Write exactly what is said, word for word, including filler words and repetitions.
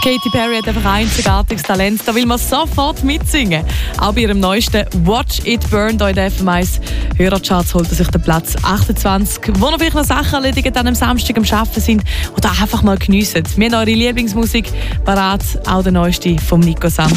Katy Perry hat einfach ein einzigartiges Talent. Da will man sofort mitsingen. Auch bei ihrem neuesten «Watch It Burn» hier in der F M eins Hörercharts holt er sich den Platz achtundzwanzig, wo noch vielleicht noch Sachen erledigt an einem Samstag am Arbeiten sind oder einfach mal geniessen. Wir haben eure Lieblingsmusik parat, auch der neueste vom Nico Sam.